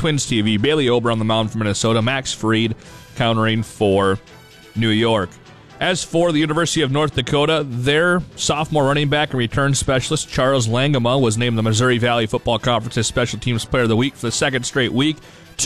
Twins TV. Bailey Ober on the mound for Minnesota. Max Fried countering for New York. As for the University of North Dakota, their sophomore running back and return specialist, Charles Langema, was named the Missouri Valley Football Conference's Special Teams Player of the Week for the second straight week.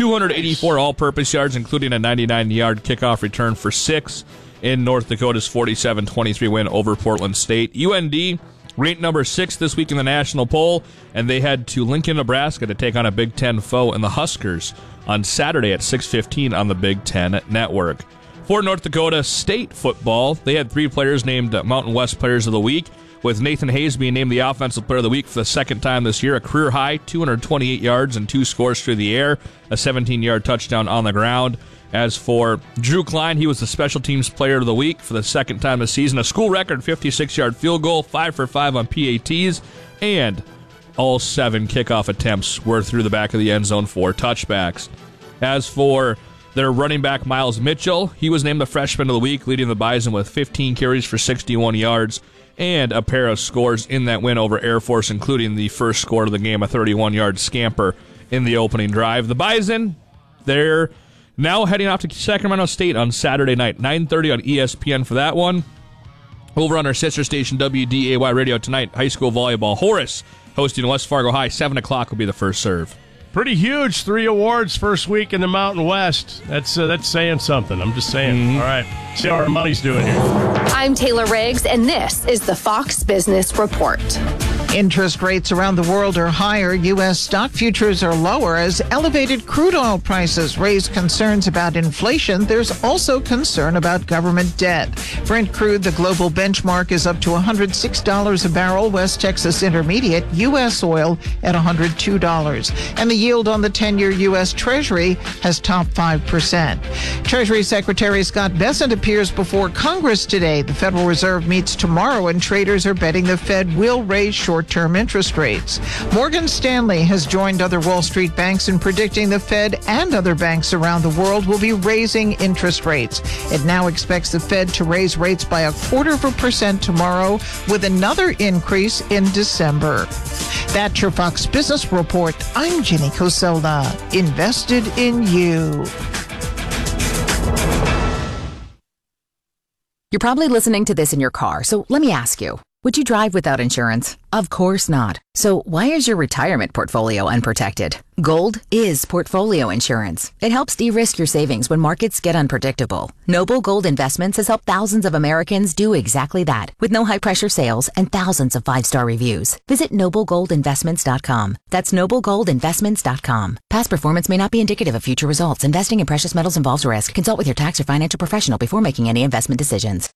284 all-purpose yards, including a 99-yard kickoff return for 6 in North Dakota's 47-23 win over Portland State. UND ranked number 6 this week in the national poll, and they head to Lincoln, Nebraska to take on a Big Ten foe in the Huskers on Saturday at 6:15 on the Big Ten Network. For North Dakota State football, they had 3 players named Mountain West Players of the Week, with Nathan Hayes being named the Offensive Player of the Week for the second time this year, a career high, 228 yards and 2 scores through the air, a 17-yard touchdown on the ground. As for Drew Klein, he was the Special Teams Player of the Week for the second time this season, a school record 56-yard field goal, 5 for 5 on PATs, and all 7 kickoff attempts were through the back of the end zone for touchbacks. As for their running back, Miles Mitchell, he was named the Freshman of the Week, leading the Bison with 15 carries for 61 yards and a pair of scores in that win over Air Force, including the first score of the game, a 31-yard scamper in the opening drive. The Bison, they're now heading off to Sacramento State on Saturday night, 9:30 on ESPN for that one. Over on our sister station, WDAY Radio tonight, high school volleyball. Horace hosting West Fargo High, 7 o'clock will be the first serve. Pretty huge, 3 awards first week in the Mountain West. That's saying something. I'm just saying. Mm-hmm. All right, see how our money's doing here. I'm Taylor Riggs, and this is the Fox Business Report. Interest rates around the world are higher. U.S. stock futures are lower as elevated crude oil prices raise concerns about inflation. There's also concern about government debt. Brent crude, the global benchmark, is up to $106 a barrel. West Texas Intermediate, U.S. oil at $102. And the yield on the 10-year U.S. Treasury has topped 5%. Treasury Secretary Scott Bessent appears before Congress today. The Federal Reserve meets tomorrow, and traders are betting the Fed will raise short-term interest rates. Morgan Stanley has joined other Wall Street banks in predicting the Fed and other banks around the world will be raising interest rates. It now expects the Fed to raise rates by 0.25% tomorrow, with another increase in December. That's your Fox Business Report. I'm Jenny Coselda. Invested in you. You're probably listening to this in your car, so let me ask you, would you drive without insurance? Of course not. So why is your retirement portfolio unprotected? Gold is portfolio insurance. It helps de-risk your savings when markets get unpredictable. Noble Gold Investments has helped thousands of Americans do exactly that, with no high-pressure sales and thousands of 5-star reviews. Visit NobleGoldInvestments.com. That's NobleGoldInvestments.com. Past performance may not be indicative of future results. Investing in precious metals involves risk. Consult with your tax or financial professional before making any investment decisions.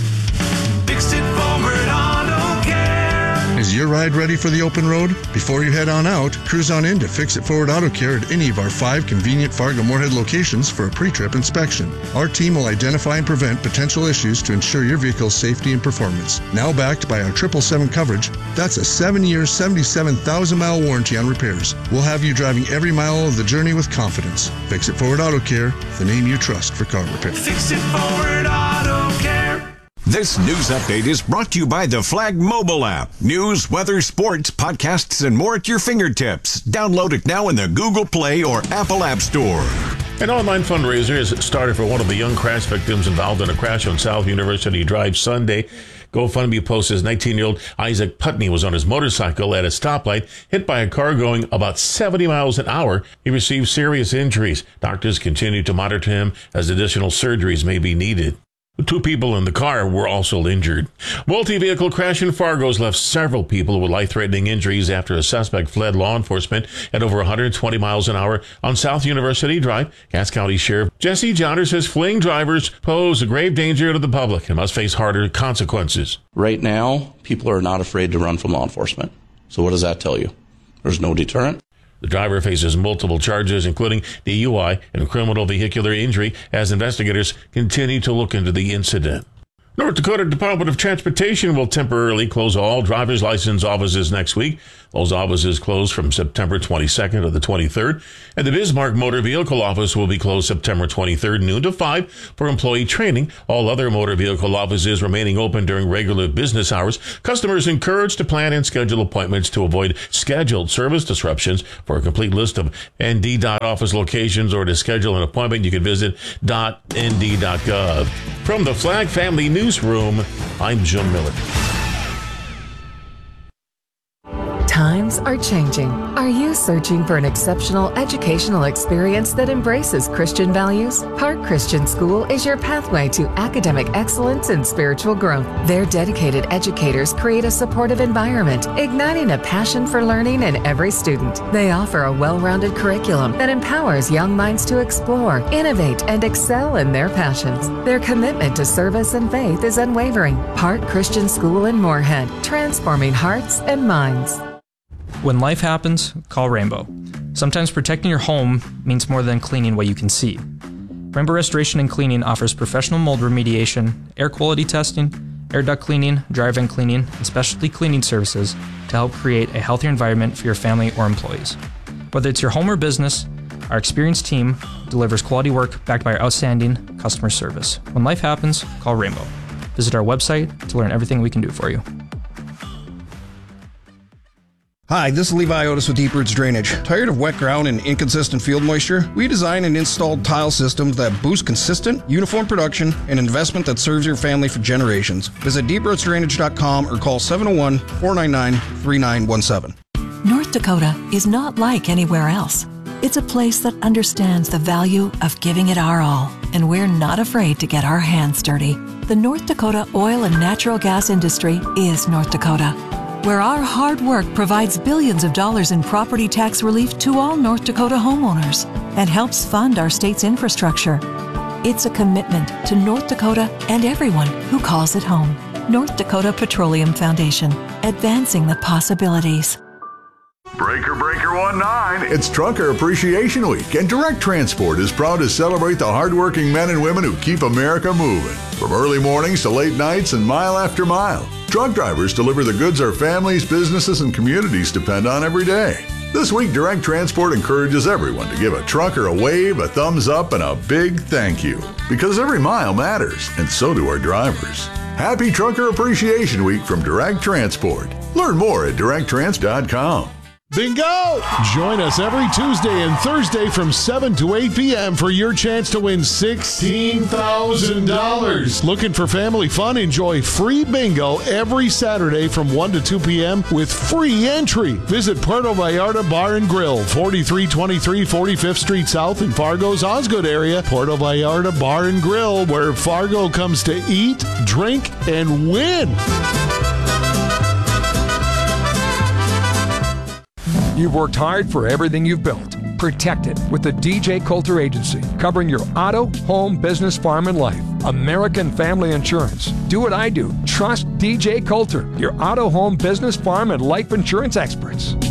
Is your ride ready for the open road? Before you head on out, cruise on in to Fix It Forward Auto Care at any of our 5 convenient Fargo-Moorhead locations for a pre-trip inspection. Our team will identify and prevent potential issues to ensure your vehicle's safety and performance. Now backed by our 777 coverage, that's a 7-year, 77,000-mile warranty on repairs. We'll have you driving every mile of the journey with confidence. Fix It Forward Auto Care, the name you trust for car repair. Fix It Forward Auto Care. This news update is brought to you by the Flag mobile app. News, weather, sports, podcasts, and more at your fingertips. Download it now in the Google Play or Apple App Store. An online fundraiser has started for one of the young crash victims involved in a crash on South University Drive Sunday. GoFundMe post says 19-year-old Isaac Putney was on his motorcycle at a stoplight, hit by a car going about 70 miles an hour. He received serious injuries. Doctors continue to monitor him as additional surgeries may be needed. 2 people in the car were also injured. Multi-vehicle crash in Fargo has left several people with life-threatening injuries after a suspect fled law enforcement at over 120 miles an hour on South University Drive. Cass County Sheriff Jesse Johnner says fleeing drivers pose a grave danger to the public and must face harder consequences. Right now, people are not afraid to run from law enforcement. So what does that tell you? There's no deterrent. The driver faces multiple charges, including DUI and criminal vehicular injury, as investigators continue to look into the incident. North Dakota Department of Transportation will temporarily close all driver's license offices next week. Those offices close from September 22nd to the 23rd. And the Bismarck Motor Vehicle Office will be closed September 23rd, noon to 5 for employee training. All other motor vehicle offices remaining open during regular business hours. Customers encouraged to plan and schedule appointments to avoid scheduled service disruptions. For a complete list of ND.office locations or to schedule an appointment, you can visit .nd.gov. From the Flag Family Newsroom, I'm Jim Miller. Times are changing. Are you searching for an exceptional educational experience that embraces Christian values? Park Christian School is your pathway to academic excellence and spiritual growth. Their dedicated educators create a supportive environment, igniting a passion for learning in every student. They offer a well-rounded curriculum that empowers young minds to explore, innovate, and excel in their passions. Their commitment to service and faith is unwavering. Park Christian School in Moorhead, transforming hearts and minds. When life happens, call Rainbow. Sometimes protecting your home means more than cleaning what you can see. Rainbow Restoration and Cleaning offers professional mold remediation, air quality testing, air duct cleaning, dry vent cleaning, and specialty cleaning services to help create a healthier environment for your family or employees. Whether it's your home or business, our experienced team delivers quality work backed by our outstanding customer service. When life happens, call Rainbow. Visit our website to learn everything we can do for you. Hi, this is Levi Otis with Deep Roots Drainage. Tired of wet ground and inconsistent field moisture? We designed and installed tile systems that boost consistent, uniform production and investment that serves your family for generations. Visit deeprootsdrainage.com or call 701-499-3917. North Dakota is not like anywhere else. It's a place that understands the value of giving it our all, and we're not afraid to get our hands dirty. The North Dakota oil and natural gas industry is North Dakota, where our hard work provides billions of dollars in property tax relief to all North Dakota homeowners and helps fund our state's infrastructure. It's a commitment to North Dakota and everyone who calls it home. North Dakota Petroleum Foundation, advancing the possibilities. Breaker 19. It's Trucker Appreciation Week, and Direct Transport is proud to celebrate the hardworking men and women who keep America moving. From early mornings to late nights and mile after mile, truck drivers deliver the goods our families, businesses, and communities depend on every day. This week, Direct Transport encourages everyone to give a trucker a wave, a thumbs up, and a big thank you. Because every mile matters, and so do our drivers. Happy Trucker Appreciation Week from Direct Transport. Learn more at directtrans.com. Bingo! Join us every Tuesday and Thursday from 7 to 8 p.m. for your chance to win $16,000. Looking for family fun? Enjoy free bingo every Saturday from 1 to 2 p.m. with free entry. Visit Puerto Vallarta Bar and Grill, 4323 45th Street South in Fargo's Osgood area. Puerto Vallarta Bar and Grill, where Fargo comes to eat, drink, and win. You've worked hard for everything you've built. Protect it with the DJ Coulter Agency, covering your auto, home, business, farm, and life. American Family Insurance. Do what I do. Trust DJ Coulter, your auto, home, business, farm, and life insurance experts.